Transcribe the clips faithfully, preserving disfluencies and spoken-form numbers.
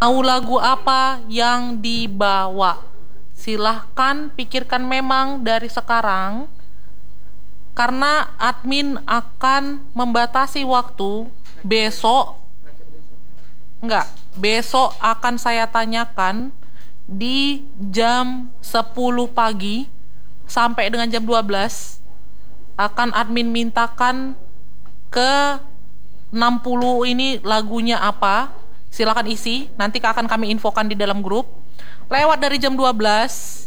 Mau lagu apa yang dibawa? Silahkan pikirkan memang dari sekarang, karena admin akan membatasi waktu. Besok, enggak, besok akan saya tanyakan di jam sepuluh pagi sampai dengan jam dua belas. Akan admin mintakan ke enam puluh ini lagunya apa. Silakan isi, nanti akan kami infokan di dalam grup. Lewat dari jam dua belas,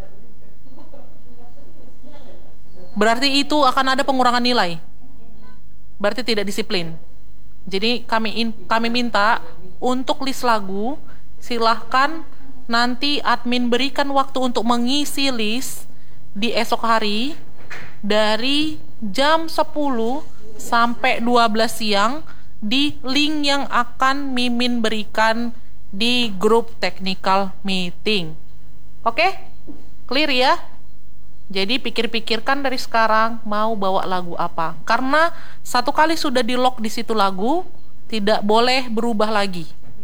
berarti itu akan ada pengurangan nilai. Berarti tidak disiplin. Jadi kami in, kami minta untuk list lagu, silahkan nanti admin berikan waktu untuk mengisi list di esok hari dari jam sepuluh sampai dua belas siang di link yang akan Mimin berikan di grup technical meeting. Oke? Clear ya? Jadi pikir-pikirkan dari sekarang mau bawa lagu apa. Karena satu kali sudah di lock di situ lagu, tidak boleh berubah lagi.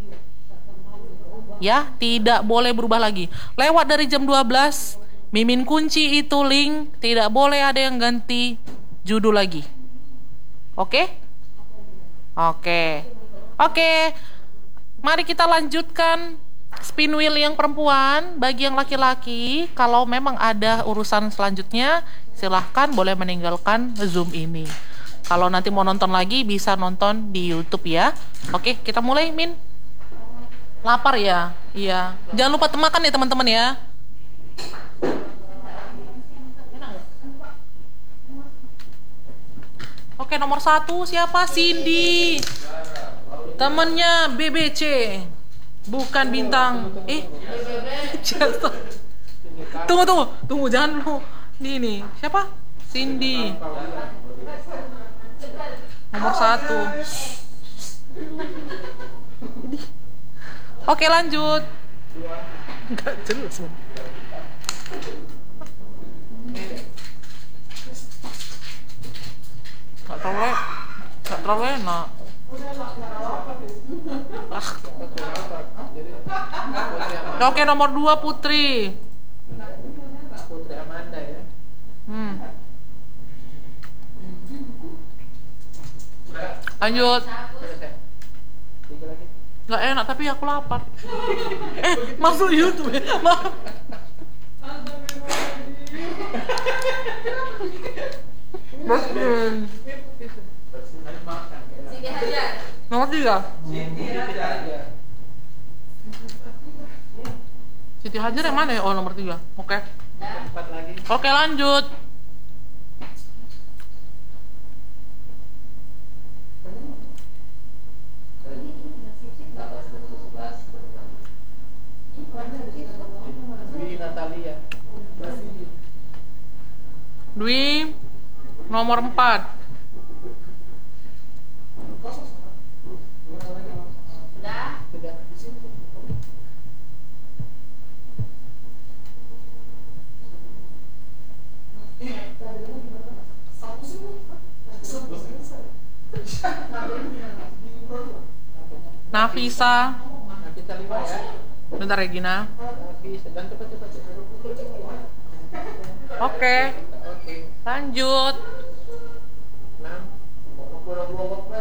Ya, tidak boleh berubah lagi. Lewat dari jam dua belas, Mimin kunci itu link, tidak boleh ada yang ganti judul lagi. Oke? Oke, oke. Mari kita lanjutkan spin wheel yang perempuan. Bagi yang laki-laki, kalau memang ada urusan selanjutnya, silahkan boleh meninggalkan Zoom ini. Kalau nanti mau nonton lagi, bisa nonton di YouTube ya. Oke, kita mulai, Min. Lapar ya? Iya. Jangan lupa makan ya teman-teman ya. Oke, nomor satu siapa? Cindy. Temennya B B C. Bukan bintang. Eh, jatuh. Tunggu, tunggu. Tunggu, jangan dulu. Ini, nih. Siapa? Cindy. Nomor satu. Oke, lanjut. Enggak jelas. Gak terlalu Gak terlalu enak. Ah. Oke, nomor dua Putri. Putri Amanda ya. Hmm. Lanjut. Gak enak tapi aku lapar. Eh, masuk YouTube ya. Maaf. Betul. Nomor tiga. Siti Hajar yang mana ya? Oh, nomor tiga. Oke. Oke, lanjut. Dwi Natalia. Dwi nomor empat. Sudah? Sudah. Nafisa. Nafisa lima ya. Bentar Regina. Nafisa dan cepat-cepat. Oke. Oke. Lanjut. enam. Mau kurang dua waktu.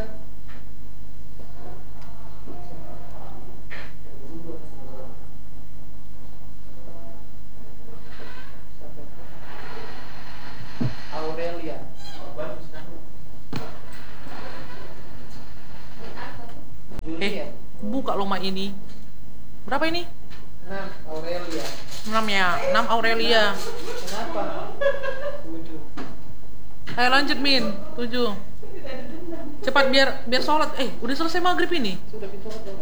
Aurelia. Eh, buka loma ini. Berapa ini? enam Aurelia. enam ya. enam Aurelia. Kenapa? tujuh. Ayo lanjut Min. tujuh. Cepat biar biar sholat. Eh, udah selesai maghrib ini. Sudah pintu sholat.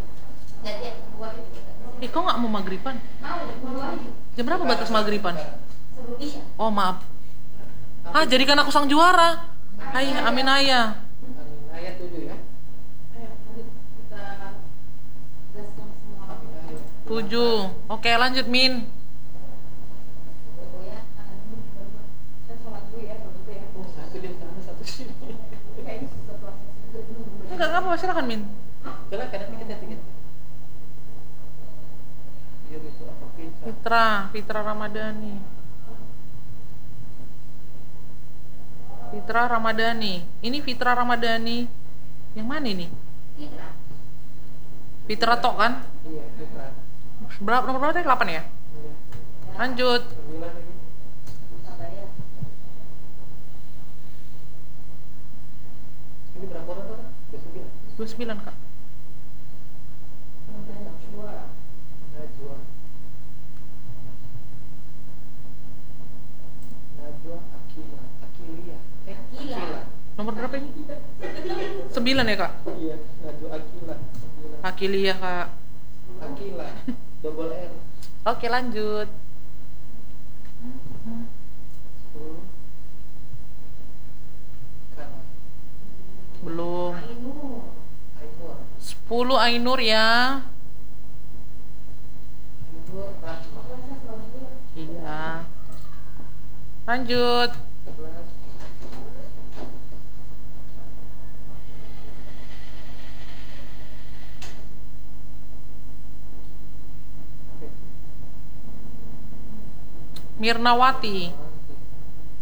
Eh, kau nggak mau maghriban? Jam berapa batas maghriban? Oh, maaf. Ah, jadikan aku sang juara. Hai, amin ayah. Amin. Ayat tujuh ya. tujuh. Oke, lanjut Min. Satu di sana, satu sini. Enggak, enggak apa-apa, silakan Min. Silakan, nanti kita tiket. Fitra, Fitra Ramadhani. Fitra Ramadhani. Ini Fitra Ramadhani. Yang mana ini? Fitra Tok kan? Iya, Fitra. Berapa nomor berapa tadi? delapan ya? Iya. Lanjut. Sembilan lagi. Ini berapa orang tuh? dua puluh sembilan. dua puluh sembilan, Kak. Najwa. Najwa. Najwa Akila. Akilia. Eh, Akila. Nomor berapa ini? sembilan ya, Kak? Iya, Najwa Akila. Sembilan. Akilia, Kak. Akila. Double L. Oke, lanjut. Sepuluh. Kana. Belum. Ainur. sepuluh Ainur ya. Ainur Rahma. Iya. Lanjut. sebelas. Oke. Mirnawati.